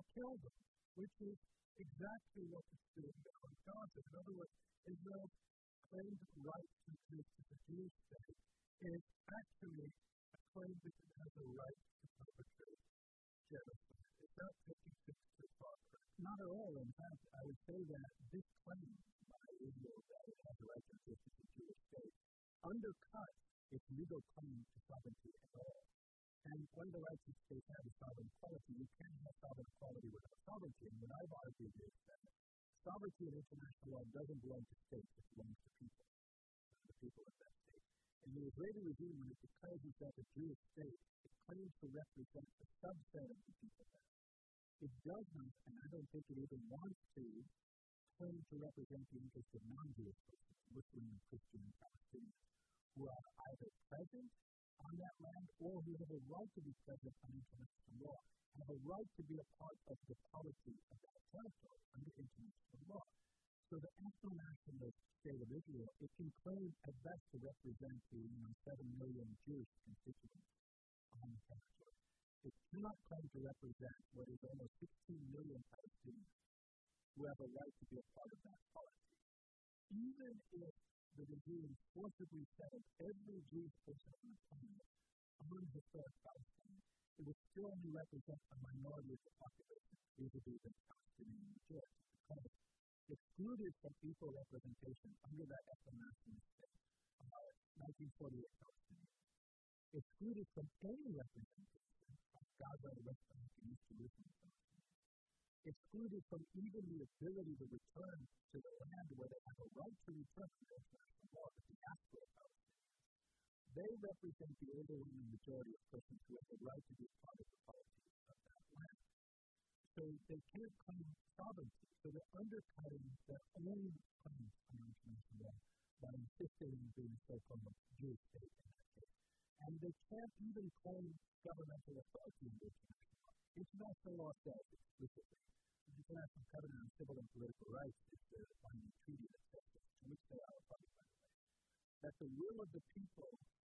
kill them, which is exactly what it's doing now in Gaza. In other words, Israel's claimed right to exist as a Jewish state is actually a claim that it has a right to perpetrate genocide. It's not taking things too far. Not at all. In fact, I would say that this claim by Israel that it has a right to exist as a Jewish state undercuts its legal claim to sovereignty at all. And when the rights of states have a sovereign quality, you can't have sovereign quality without sovereignty. And what I've argued is that sovereignty in international law doesn't belong to states, it belongs to people, the people of that state. And the Israeli regime, when it declares itself a Jewish state, it claims to represent a subset of the people there. It does not, and I don't think it even wants to, claim to represent the interests of non-Jewish persons, Muslim and Christian and Palestinians, who are either present on that land or who have a right to be present on international law, have a right to be a part of the polity of that territory under international law. So the ethno nationalist state of Israel, it can claim at best to represent the 7 million Jewish constituents on the territory. It cannot claim to represent what is almost 16 million Palestinians who have a right to be a part of that polity. Even if the regime forcibly settled every Jewish person on the planet among historic Palestine, it would still only represent a minority of the population, vis-a-vis the Palestinian majority, because excluded from equal representation under that ethno-nationalist state are 1948 Palestinians. Excluded from any representation of Gaza, the West Bank, and East Jerusalem Palestinians. Excluded from even the ability to return to the land where they have a right to return to international law, the diaspora Palestinians. They represent the overwhelming majority of persons who have the right to be a part of the polity of that land. So they can't claim sovereignty. So they're undercutting their own claims on international law by insisting on being a so-called Jewish state in that case. And they can't even claim governmental authority in international law. International law says explicitly. The International Covenant on Civil and Political Rights is the binding treaty that says this, to which they are a party, by the way, that the will of the people